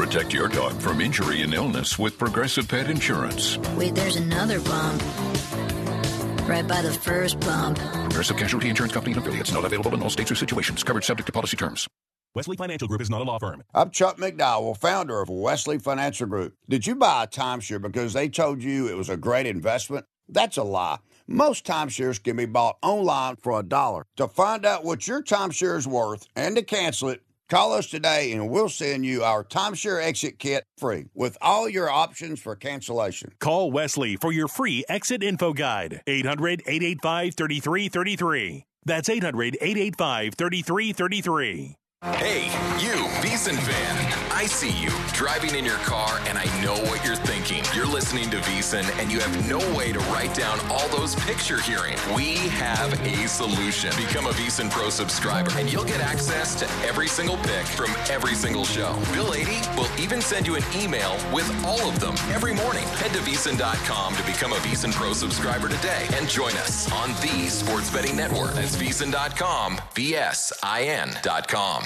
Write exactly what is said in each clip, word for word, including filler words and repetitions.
Protect your dog from injury and illness with Progressive Pet Insurance. Wait, there's another bump. Right by the first bump. Progressive Casualty Insurance Company and affiliates. Not available in all states or situations. Coverage subject to policy terms. Wesley Financial Group is not a law firm. I'm Chuck McDowell, founder of Wesley Financial Group. Did you buy a timeshare because they told you it was a great investment? That's a lie. Most timeshares can be bought online for a dollar. To find out what your timeshare is worth and to cancel it, call us today and we'll send you our timeshare exit kit free with all your options for cancellation. Call Wesley for your free exit info guide. eight hundred, eight eight five, three three three three. That's eight hundred, eight eight five, three three three three. Hey, you, VEASAN fan. I see you driving in your car, and I know what you're thinking. You're listening to VEASAN, and you have no way to write down all those picks you're hearing. We have a solution. Become a VEASAN Pro subscriber, and you'll get access to every single pick from every single show. Bill eighty will even send you an email with all of them every morning. Head to VEASAN dot com to become a VEASAN Pro subscriber today, and join us on the Sports Betting Network. That's VEASAN dot com, V S I N dot com.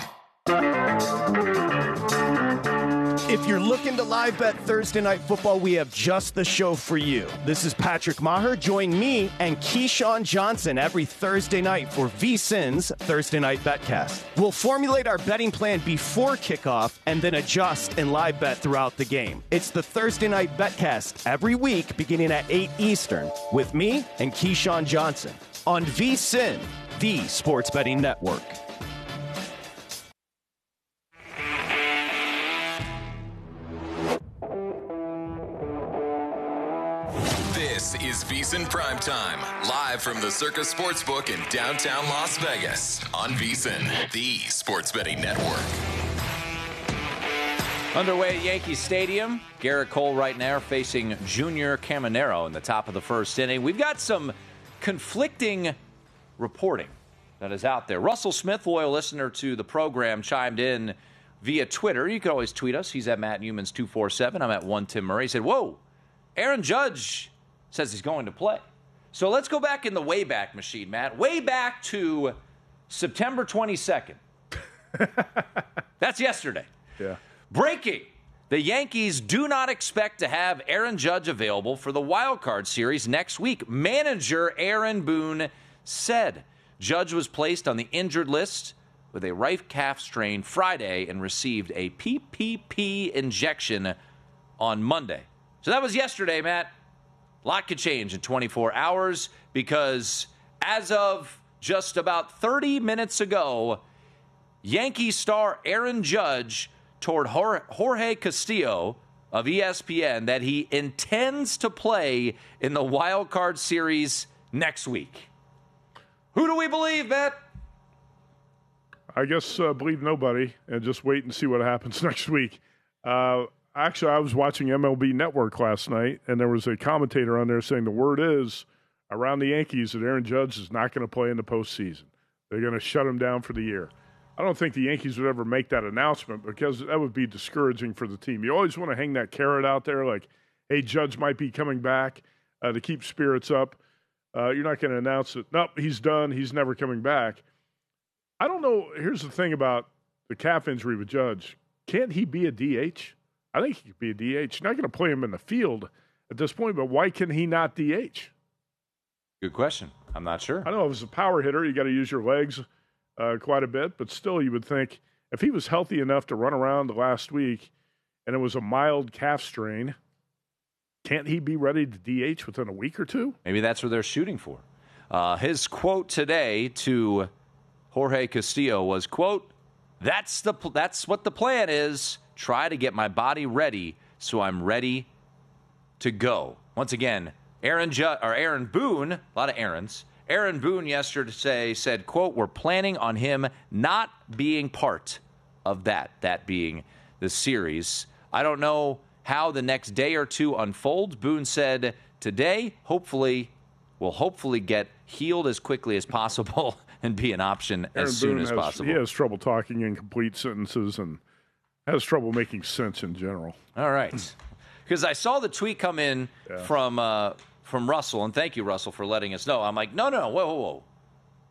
If you're looking to live bet Thursday Night Football, we have just the show for you. This is Patrick Maher. Join me and Keyshawn Johnson every Thursday night for VSiN's Thursday Night Betcast. We'll formulate our betting plan before kickoff and then adjust and live bet throughout the game. It's the Thursday Night Betcast every week beginning at eight Eastern with me and Keyshawn Johnson on VSiN, the Sports Betting Network. This is VEASAN Primetime, live from the Circus Sportsbook in downtown Las Vegas on VEASAN, the Sports Betting Network. Underway at Yankee Stadium, Garrett Cole right now facing Junior Caminero in the top of the first inning. We've got some conflicting reporting that is out there. Russell Smith, loyal listener to the program, chimed in via Twitter. You can always tweet us. He's at Matt Newman's two four seven. I'm at one Tim Murray. He said, whoa, Aaron Judge says he's going to play. So let's go back in the Wayback Machine, Matt. Way back to September twenty-second. That's yesterday. Yeah. Breaking. The Yankees do not expect to have Aaron Judge available for the wild card series next week. Manager Aaron Boone said Judge was placed on the injured list with a right calf strain Friday and received a P P P injection on Monday. So that was yesterday, Matt. A lot could change in twenty-four hours because as of just about thirty minutes ago, Yankee star Aaron Judge told Jorge Castillo of E S P N that he intends to play in the wild card series next week. Who do we believe, Matt? I guess uh, believe nobody and just wait and see what happens next week. Uh, actually, I was watching M L B Network last night, and there was a commentator on there saying the word is around the Yankees that Aaron Judge is not going to play in the postseason. They're going to shut him down for the year. I don't think the Yankees would ever make that announcement because that would be discouraging for the team. You always want to hang that carrot out there like, hey, Judge might be coming back uh, to keep spirits up. Uh, you're not going to announce it. Nope, he's done. He's never coming back. I don't know. Here's the thing about the calf injury with Judge. Can't he be a D H? I think he could be a D H. You're not going to play him in the field at this point, but why can he not D H? Good question. I'm not sure. I know if it's a power hitter, you got to use your legs uh, quite a bit, but still you would think if he was healthy enough to run around the last week and it was a mild calf strain, can't he be ready to D H within a week or two? Maybe that's what they're shooting for. Uh, his quote today to Jorge Castillo was, quote, that's the that's what the plan is. Try to get my body ready so I'm ready to go. Once again, Aaron Ju- or Aaron Boone, a lot of Aarons, Aaron Boone yesterday said, quote, we're planning on him not being part of that, that being the series. I don't know how the next day or two unfolds. Boone said today, hopefully, will hopefully get healed as quickly as possible and be an option Aaron as soon Boone as has, possible. He has trouble talking in complete sentences and has trouble making sense in general. All right. Because I saw the tweet come in yeah. from uh, from Russell, and thank you, Russell, for letting us know. I'm like, no, no, no, whoa, whoa, whoa.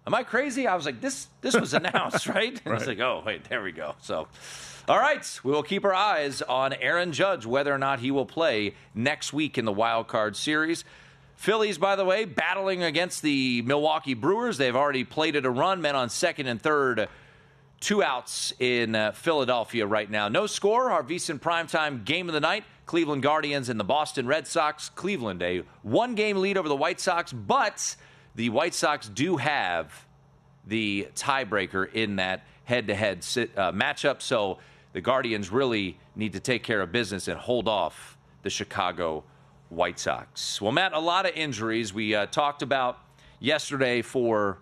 Am I crazy? I was like, this this was announced, right? And right. I was like, oh, wait, there we go. So, all right, we will keep our eyes on Aaron Judge, whether or not he will play next week in the wild card series. Phillies, by the way, battling against the Milwaukee Brewers. They've already played it a run, men on second and third. Two outs in uh, Philadelphia right now. No score, our VSiN primetime game of the night. Cleveland Guardians and the Boston Red Sox. Cleveland, a one-game lead over the White Sox, but the White Sox do have the tiebreaker in that head-to-head sit, uh, matchup, so the Guardians really need to take care of business and hold off the Chicago White Sox. Well, Matt, a lot of injuries. We uh, talked about yesterday for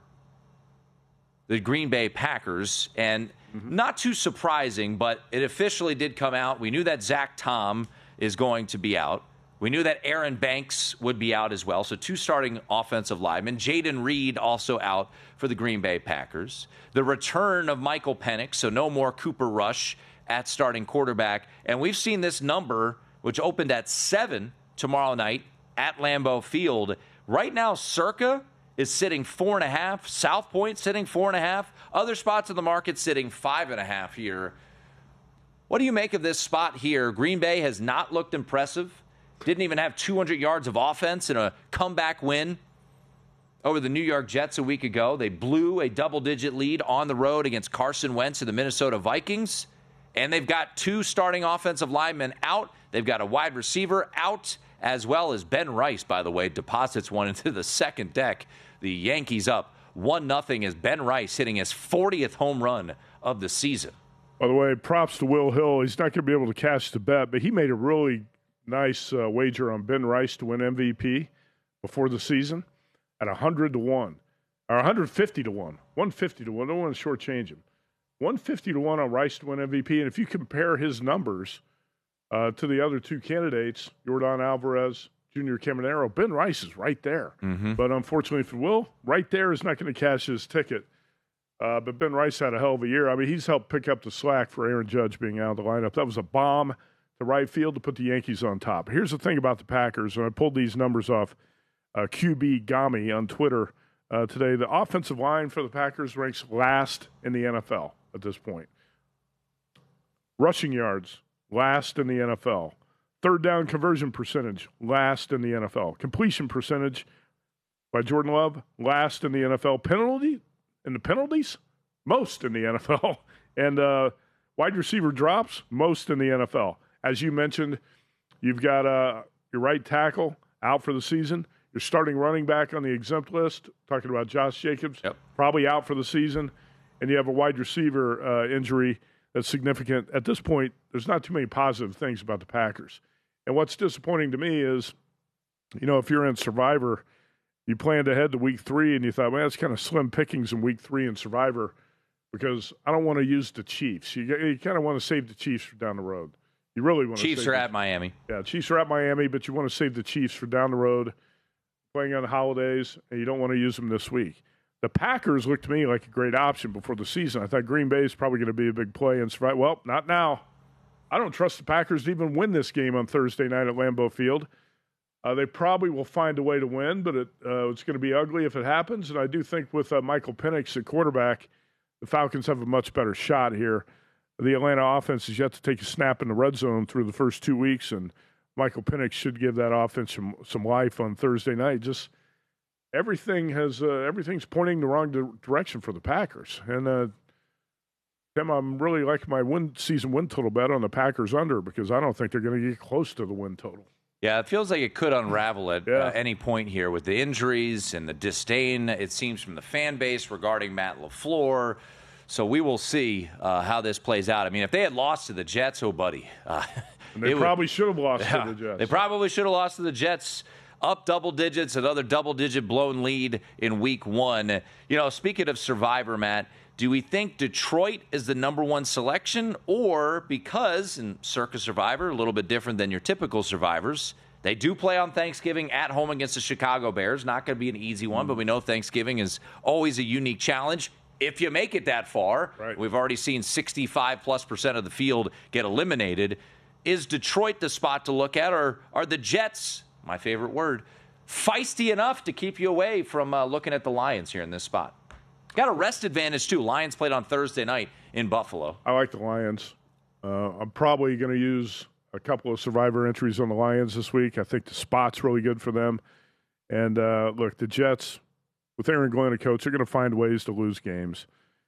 the Green Bay Packers, and mm-hmm. not too surprising, but it officially did come out. We knew that Zach Tom is going to be out. We knew that Aaron Banks would be out as well, so two starting offensive linemen. Jaden Reed also out for the Green Bay Packers. The return of Michael Penix, so no more Cooper Rush at starting quarterback. And we've seen this number, which opened at seven tomorrow night at Lambeau Field. Right now, Circa is sitting four and a half. South Point sitting four and a half. Other spots in the market sitting five and a half here. What do you make of this spot here? Green Bay has not looked impressive. Didn't even have two hundred yards of offense in a comeback win over the New York Jets a week ago. They blew a double-digit lead on the road against Carson Wentz and the Minnesota Vikings. And they've got two starting offensive linemen out. They've got a wide receiver out, as well as Ben Rice, by the way, deposits one into the second deck. The Yankees up one nothing as Ben Rice hitting his fortieth home run of the season. By the way, props to Will Hill. He's not going to be able to cash the bet, but he made a really nice uh, wager on Ben Rice to win M V P before the season at one hundred to one, or one hundred fifty to one, one hundred fifty to one. I don't want to shortchange him. one hundred fifty to one on Rice to win M V P. And if you compare his numbers uh, to the other two candidates, Yordan Alvarez, Junior Caminero, Ben Rice is right there. Mm-hmm. But unfortunately for Will, right there is not going to cash his ticket. Uh, but Ben Rice had a hell of a year. I mean, he's helped pick up the slack for Aaron Judge being out of the lineup. That was a bomb to right field to put the Yankees on top. Here's the thing about the Packers, and I pulled these numbers off uh, Q B Gami on Twitter uh, today. The offensive line for the Packers ranks last in the N F L at this point. Rushing yards, last in the N F L. Third down conversion percentage, last in the N F L. Completion percentage by Jordan Love, last in the N F L. Penalty, in the penalties, most in the N F L. And uh, wide receiver drops, most in the N F L. As you mentioned, you've got uh, your right tackle out for the season. Your starting running back on the exempt list, talking about Josh Jacobs, yep. probably out for the season. And you have a wide receiver uh, injury that's significant. At this point, there's not too many positive things about the Packers. And what's disappointing to me is, you know, if you're in Survivor, you planned ahead to week three and you thought, well, it's kind of slim pickings in week three in Survivor because I don't want to use the Chiefs. You, you kind of want to save the Chiefs for down the road. You really want to Chiefs save are the, at Miami. Yeah, Chiefs are at Miami, but you want to save the Chiefs for down the road, playing on the holidays, and you don't want to use them this week. The Packers looked to me like a great option before the season. I thought Green Bay is probably going to be a big play and survive. Well, not now. I don't trust the Packers to even win this game on Thursday night at Lambeau Field. Uh, they probably will find a way to win, but it, uh, it's going to be ugly if it happens. And I do think with uh, Michael Penix at quarterback, the Falcons have a much better shot here. The Atlanta offense has yet to take a snap in the red zone through the first two weeks, and Michael Penix should give that offense some, some life on Thursday night. Just everything has uh, everything's pointing the wrong di- direction for the Packers. And uh, Tim, I'm really liking my win season win total bet on the Packers under because I don't think they're going to get close to the win total. Yeah, it feels like it could unravel at yeah. uh, any point here with the injuries and the disdain, it seems, from the fan base regarding Matt LaFleur. So we will see uh, how this plays out. I mean, if they had lost to the Jets, oh, buddy. Uh, and they probably would, should have lost yeah, to the Jets. They probably should have lost to the Jets. Up double digits, another double-digit blown lead in week one. You know, speaking of Survivor, Matt, do we think Detroit is the number one selection? Or because, in Circa Survivor, a little bit different than your typical Survivors, they do play on Thanksgiving at home against the Chicago Bears. Not going to be an easy one, but we know Thanksgiving is always a unique challenge. If you make it that far, right. We've already seen sixty-five plus percent of the field get eliminated. Is Detroit the spot to look at, or are the Jets, my favorite word, feisty enough to keep you away from uh, looking at the Lions here in this spot? Got a rest advantage, too. Lions played on Thursday night in Buffalo. I like the Lions. Uh, I'm probably going to use a couple of survivor entries on the Lions this week. I think the spot's really good for them. And, uh, look, the Jets, with Aaron Glenn, a coach, they're going to find ways to lose games.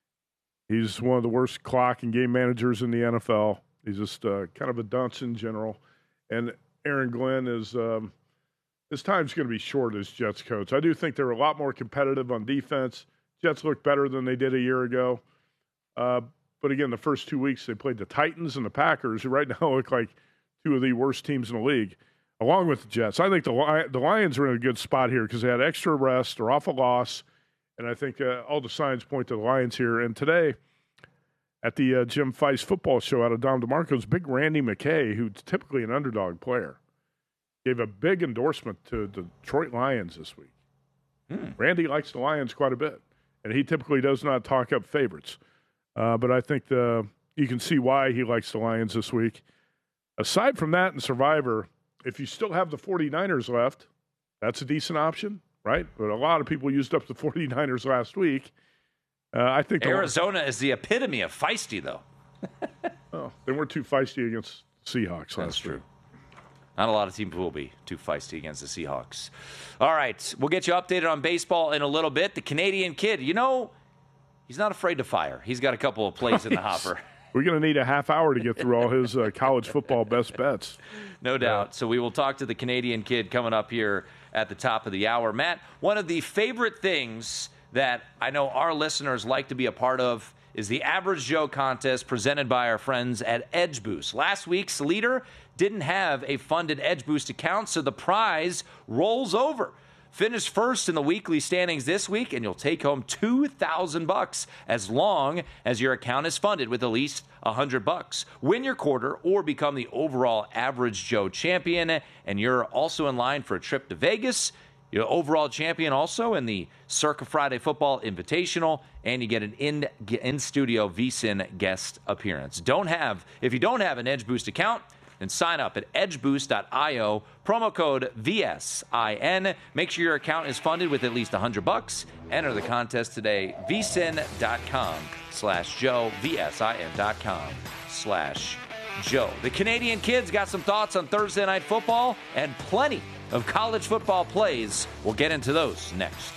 He's one of the worst clock and game managers in the N F L. He's just uh, kind of a dunce in general. And Aaron Glenn is um, – his time's going to be short as Jets coach. I do think they're a lot more competitive on defense. Jets look better than they did a year ago. Uh, but, again, the first two weeks they played the Titans and the Packers, who right now look like two of the worst teams in the league, along with the Jets. I think the, Li- the Lions are in a good spot here because they had extra rest. They're off a loss. And I think uh, all the signs point to the Lions here. And today at the uh, Jim Feist football show out of Dom DeMarco's, big Randy McKay, who's typically an underdog player, gave a big endorsement to the Detroit Lions this week. Hmm. Randy likes the Lions quite a bit, and he typically does not talk up favorites. Uh, but I think the you can see why he likes the Lions this week. Aside from that and Survivor, if you still have the 49ers left, that's a decent option, right? But a lot of people used up the 49ers last week. Uh, I think Arizona the, is the epitome of feisty, though. Oh, they weren't too feisty against Seahawks last That's true. week. Not a lot of teams will be too feisty against the Seahawks. All right, we'll get you updated on baseball in a little bit. The Canadian kid, you know, he's not afraid to fire. He's got a couple of plays in the hopper. We're going to need a half hour to get through all his uh, college football best bets. No doubt. So we will talk to the Canadian kid coming up here at the top of the hour. Matt, one of the favorite things that I know our listeners like to be a part of is the Average Joe contest presented by our friends at Edge Boost. Last week's leader didn't have a funded Edge Boost account, so the prize rolls over. Finish first in the weekly standings this week, and you'll take home two thousand bucks as long as your account is funded with at least one hundred bucks. Win your quarter or become the overall Average Joe champion, and you're also in line for a trip to Vegas. You're overall champion also in the Circa Friday Football Invitational, and you get an in, in-studio V S I N guest appearance. Don't have, if you don't have an Edge Boost account, then sign up at edge boost dot io, promo code V S I N. Make sure your account is funded with at least one hundred bucks. Enter the contest today, V S I N dot com slash Joe, V S I N dot com slash Joe. The Canadian kids got some thoughts on Thursday Night Football and plenty of college football plays. We'll get into those next.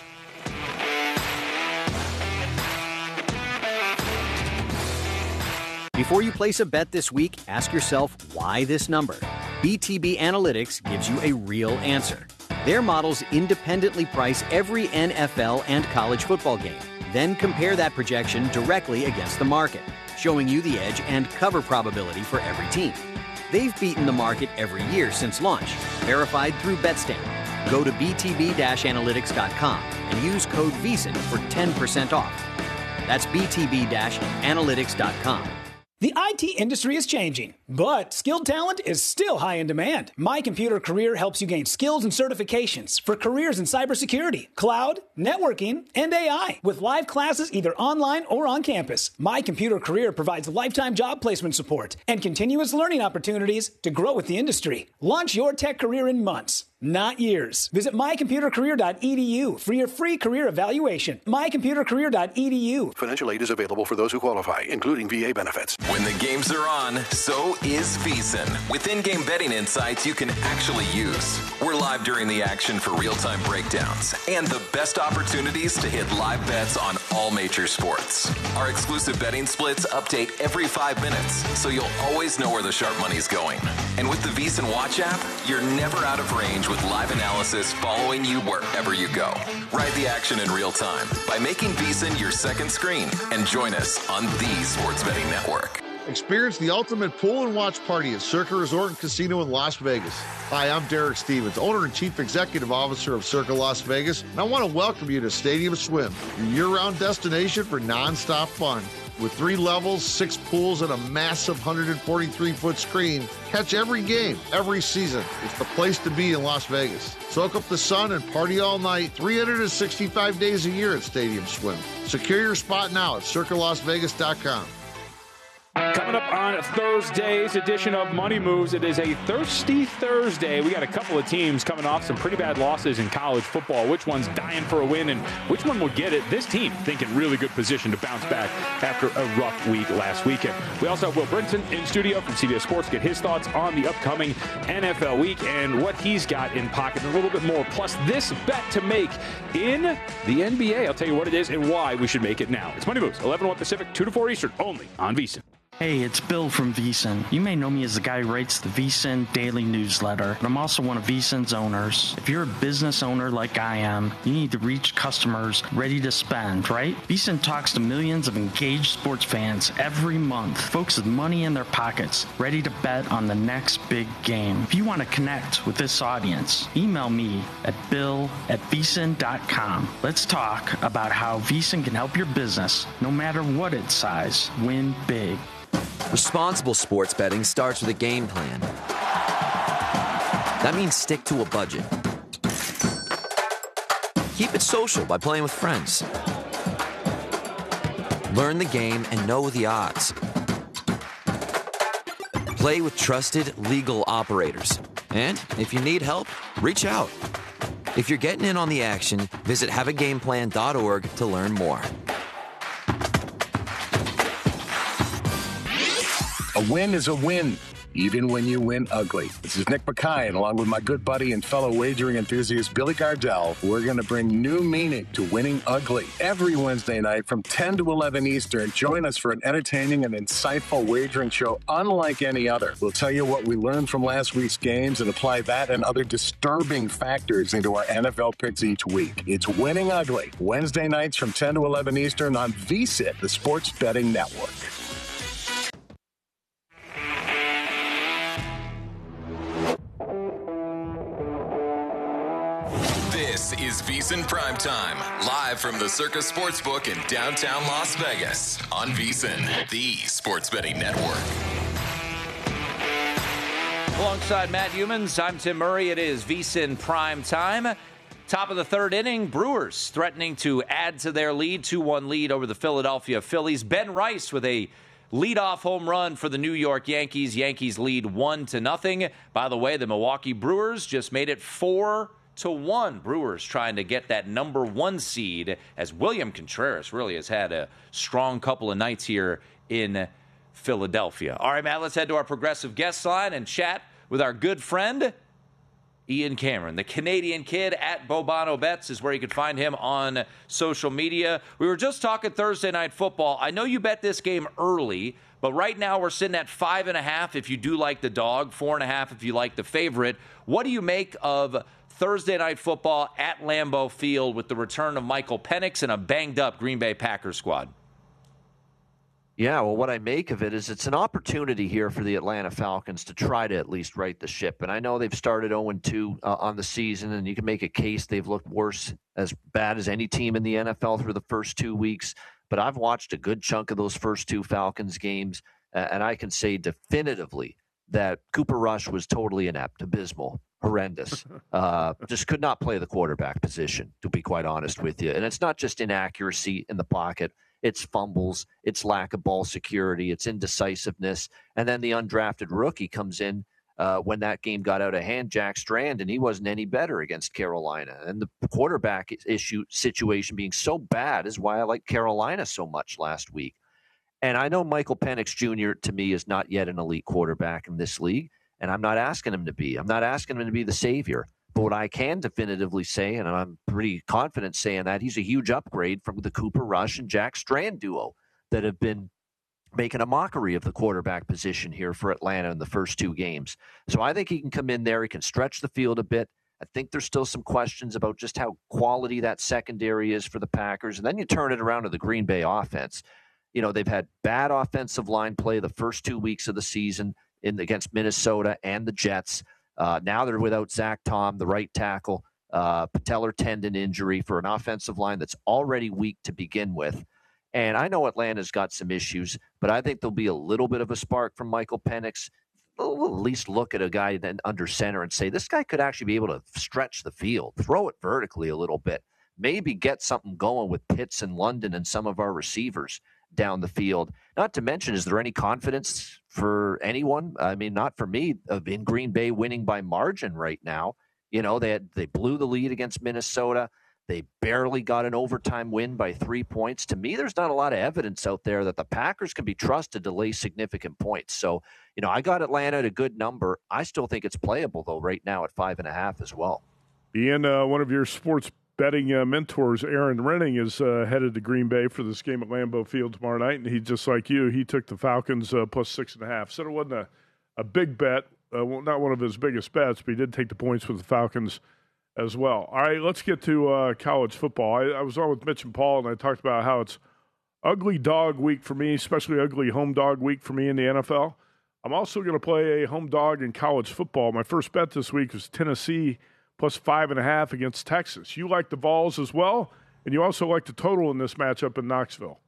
Before you place a bet this week, ask yourself why this number. B T B Analytics gives you a real answer. Their models independently price every N F L and college football game, then compare that projection directly against the market, showing you the edge and cover probability for every team. They've beaten the market every year since launch, verified through BetStamp. Go to b t b dash analytics dot com and use code V S I N for ten percent off. That's b t b dash analytics dot com. The I T industry is changing, but skilled talent is still high in demand. My Computer Career helps you gain skills and certifications for careers in cybersecurity, cloud, networking, and A I, with live classes either online or on campus. My Computer Career provides lifetime job placement support and continuous learning opportunities to grow with the industry. Launch your tech career in months, not years. Visit my computer career dot e d u for your free career evaluation. my computer career dot e d u. Financial aid is available for those who qualify, including V A benefits. When the games are on, so is V S I N. With in-game betting insights you can actually use. We're live during the action for real-time breakdowns and the best opportunities to hit live bets on all major sports. Our exclusive betting splits update every five minutes, so you'll always know where the sharp money's going. And with the V S I N Watch app, you're never out of range with live analysis following you wherever you go. Ride the action in real time by making V S I N your second screen and join us on the Sports Betting Network. Experience the ultimate pool and watch party at Circa Resort and Casino in Las Vegas. Hi, I'm Derek Stevens, owner and chief executive officer of Circa Las Vegas, and I want to welcome you to Stadium Swim, your year-round destination for non-stop fun. With three levels, six pools, and a massive one hundred forty-three foot screen, catch every game, every season. It's the place to be in Las Vegas. Soak up the sun and party all night, three hundred sixty-five days a year at Stadium Swim. Secure your spot now at circa las vegas dot com. Coming up on Thursday's edition of Money Moves, it is a thirsty Thursday. We got a couple of teams coming off some pretty bad losses in college football. Which one's dying for a win and which one will get it? This team, I think, in really good position to bounce back after a rough week last weekend. We also have Will Brinson in studio from C B S Sports, get his thoughts on the upcoming N F L week and what he's got in pocket and a little bit more. Plus, this bet to make in the N B A. I'll tell you what it is and why we should make it now. It's Money Moves, eleven to one Pacific, two to four Eastern, only on VSiN. Hey, it's Bill from VSiN. You may know me as the guy who writes the VSiN daily newsletter, but I'm also one of VSiN's owners. If you're a business owner like I am, you need to reach customers ready to spend, right? VSiN talks to millions of engaged sports fans every month, folks with money in their pockets, ready to bet on the next big game. If you want to connect with this audience, email me at bill at vsin dot com. Let's talk about how VSiN can help your business, no matter what its size, win big. Responsible sports betting starts with a game plan. That means stick to a budget. Keep it social by playing with friends. Learn the game and know the odds. Play with trusted, legal operators. And if you need help, reach out. If you're getting in on the action, visit have a game plan dot org to learn more. A win is a win, even when you win ugly. This is Nick Mackay, and along with my good buddy and fellow wagering enthusiast Billy Gardell, we're going to bring new meaning to winning ugly. Every Wednesday night from ten to eleven Eastern, join us for an entertaining and insightful wagering show unlike any other. We'll tell you what we learned from last week's games and apply that and other disturbing factors into our N F L picks each week. It's Winning Ugly, Wednesday nights from ten to eleven Eastern on VSiN, the Sports Betting Network. This is VSiN Primetime, live from the Circus Sportsbook in downtown Las Vegas on VSiN, the Sports Betting Network. Alongside Matt Humans, I'm Tim Murray. It is VSiN Primetime. Top of the third inning, Brewers threatening to add to their lead, two one lead over the Philadelphia Phillies. Ben Rice with a leadoff home run for the New York Yankees. Yankees lead one to nothing. By the way, the Milwaukee Brewers just made it four to one. Brewers trying to get that number one seed as William Contreras really has had a strong couple of nights here in Philadelphia. All right, Matt, let's head to our progressive guest line and chat with our good friend, Ian Cameron. The Canadian Kid at Bobano Bets is where you can find him on social media. We were just talking Thursday Night Football. I know you bet this game early, but right now we're sitting at five and a half if you do like the dog, four and a half if you like the favorite. What do you make of Thursday Night Football at Lambeau Field with the return of Michael Penix and a banged-up Green Bay Packers squad? Yeah, well, what I make of it is it's an opportunity here for the Atlanta Falcons to try to at least right the ship. And I know they've started oh and two uh, on the season, and you can make a case they've looked worse, as bad as any team in the N F L through the first two weeks. But I've watched a good chunk of those first two Falcons games, uh, and I can say definitively that Cooper Rush was totally inept, abysmal, horrendous. Uh, just could not play the quarterback position, to be quite honest with you. And it's not just inaccuracy in the pocket. It's fumbles, it's lack of ball security, it's indecisiveness. And then the undrafted rookie comes in uh, when that game got out of hand, Jack Strand, and he wasn't any better against Carolina. And the quarterback issue situation being so bad is why I like Carolina so much last week. And I know Michael Penix Junior to me is not yet an elite quarterback in this league, and I'm not asking him to be. I'm not asking him to be the savior. But what I can definitively say, and I'm pretty confident saying that, he's a huge upgrade from the Cooper Rush and Jack Strand duo that have been making a mockery of the quarterback position here for Atlanta in the first two games. So I think he can come in there. He can stretch the field a bit. I think there's still some questions about just how quality that secondary is for the Packers. And then you turn it around to the Green Bay offense. You know, they've had bad offensive line play the first two weeks of the season in against Minnesota and the Jets. Uh, now they're without Zach Tom, the right tackle, uh, patellar tendon injury for an offensive line that's already weak to begin with. And I know Atlanta's got some issues, but I think there'll be a little bit of a spark from Michael Penix. We'll at least look at a guy then under center and say, this guy could actually be able to stretch the field, throw it vertically a little bit, maybe get something going with Pitts and London and some of our receivers. down the field. Not to mention, is there any confidence for anyone? I mean, not for me, of in Green Bay winning by margin right now. You know, they had, they blew the lead against Minnesota. They barely got an overtime win by three points. To me, there's not a lot of evidence out there that the Packers can be trusted to lay significant points. So, you know, I got Atlanta at a good number. I still think it's playable, though, right now at five and a half as well. Ian, uh, one of your sports betting uh, mentors, Aaron Renning, is uh, headed to Green Bay for this game at Lambeau Field tomorrow night. And he, just like you, he took the Falcons uh, plus six and a half. Said it wasn't a, a big bet, uh, well, not one of his biggest bets, but he did take the points with the Falcons as well. All right, let's get to uh, college football. I, I was on with Mitch and Paul, and I talked about how it's ugly dog week for me, especially ugly home dog week for me in the N F L. I'm also going to play a home dog in college football. My first bet this week was Tennessee plus five and a half against Texas. You like the Vols as well, and you also like the total in this matchup in Knoxville.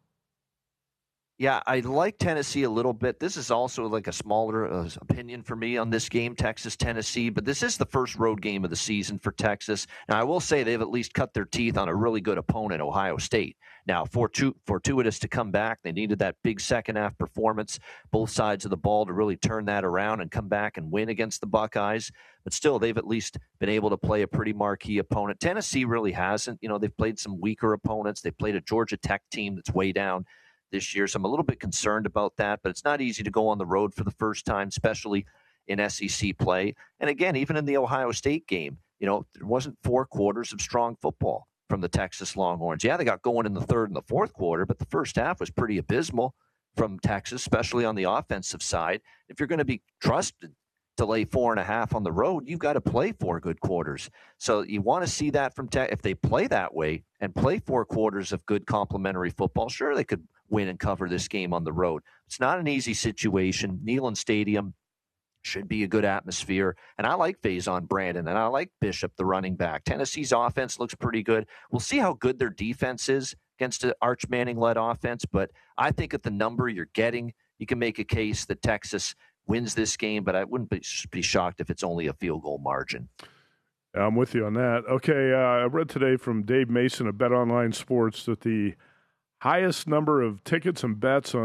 Yeah, I like Tennessee a little bit. This is also like a smaller uh, opinion for me on this game, Texas-Tennessee. But this is the first road game of the season for Texas. Now, I will say they've at least cut their teeth on a really good opponent, Ohio State. Now, fortu- fortuitous to come back. They needed that big second-half performance, both sides of the ball, to really turn that around and come back and win against the Buckeyes. But still, they've at least been able to play a pretty marquee opponent. Tennessee really hasn't. You know, they've played some weaker opponents. They played a Georgia Tech team that's way down this year, so I'm a little bit concerned about that, but it's not easy to go on the road for the first time, especially in S E C play. And again, even in the Ohio State game, you know, there wasn't four quarters of strong football from the Texas Longhorns. Yeah, they got going in the third and the fourth quarter, but the first half was pretty abysmal from Texas, especially on the offensive side. If you're going to be trusted to lay four and a half on the road, you've got to play four good quarters. So you want to see that from Tech. If they play that way and play four quarters of good complementary football, sure, they could win and cover this game on the road. It's not an easy situation. Neyland Stadium should be a good atmosphere. And I like Faison Brandon, and I like Bishop, the running back. Tennessee's offense looks pretty good. We'll see how good their defense is against an Arch Manning-led offense, but I think at the number you're getting, you can make a case that Texas wins this game, but I wouldn't be, be shocked if it's only a field goal margin. I'm with you on that. Okay, uh, I read today from Dave Mason of Bet Online Sports that the highest number of tickets and bets on